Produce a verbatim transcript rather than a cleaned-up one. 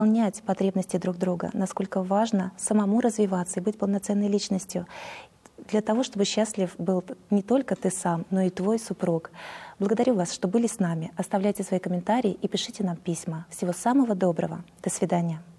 Выполнять потребности друг друга, насколько важно самому развиваться и быть полноценной личностью, для того, чтобы счастлив был не только ты сам, но и твой супруг. Благодарю вас, что были с нами. Оставляйте свои комментарии и пишите нам письма. Всего самого доброго. До свидания.